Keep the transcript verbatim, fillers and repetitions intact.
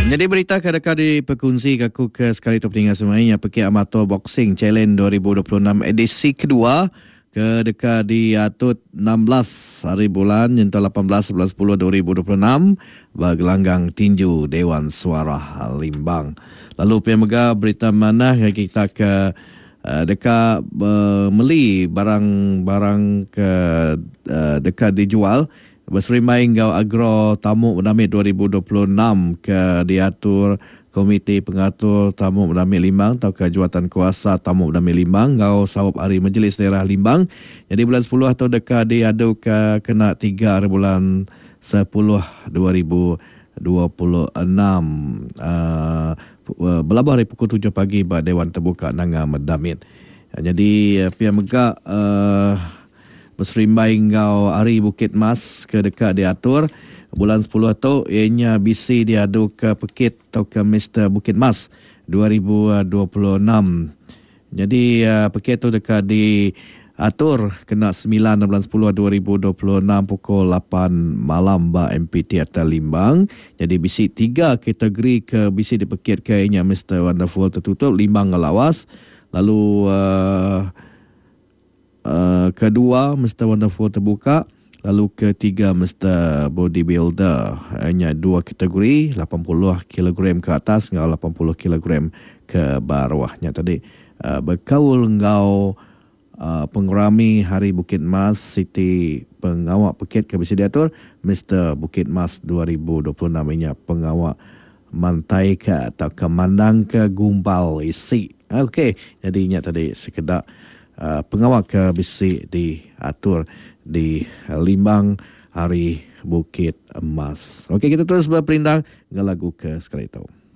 Jadi berita kadang di perkongsi kaku ke sekali tu peninggal semuanya Pekik Amateur Boxing Challenge dua ribu dua puluh enam edisi kedua ke dekat di Atut enam belas hari bulan yentu lapan belas sebelas sepuluh dua ribu dua puluh enam bergelanggang tinju Dewan Suara Limbang. Lalu pihak mega berita mana kita ke uh, dekat uh, meli barang-barang ke uh, dekat dijual Berserimai Ngau Agro Tamu Mendamit dua ribu dua puluh enam ke diatur Komite Pengatur Tamu Mendamit Limbang atau ke Jawatan Kuasa Tamu Mendamit Limbang Ngau Sawab Hari Majlis Daerah Limbang. Jadi bulan sepuluh atau dekat diadu ke kena tiga hari bulan sepuluh dua ribu dua puluh enam uh, berlabuh hari pukul tujuh pagi pada Dewan Terbuka Nanga Mendamit. Jadi pihak megak uh, Berserimbai Ngau Hari Bukit Mas ke dekat diatur bulan sepuluh tu ianya bisi diadu ke Pekit atau ke Mister Bukit Mas dua ribu dua puluh enam. Jadi uh, Pekit tu dekat diatur kena sembilan bulan sepuluh dua ribu dua puluh enam pukul lapan malam ba M P Theater Limbang. Jadi bisi tiga kategori ke bisi di Pekit ke ianya Mister Wonderful tertutup Limbang ngelawas. Lalu uh, Uh, kedua Mister Wonderful terbuka, lalu ketiga Mister Bodybuilder. Hanya dua kategori, lapan puluh kilogram ke atas ngau lapan puluh kilogram ke bawahnya. Tadi uh, berkaul ngau uh, pengerami Hari Bukit Mas Siti Pengawak Pekit ke bisi diatur Mister Bukit Mas dua ribu dua puluh enam nya pengawak mantai ke atau kemandang ke gumbal isi. Okey, jadinya tadi sekedar Uh, pengawal ke bisi diatur di Limbang Hari Bukit Emas. Okey, kita terus berperindang dengan lagu ke sekali tahu.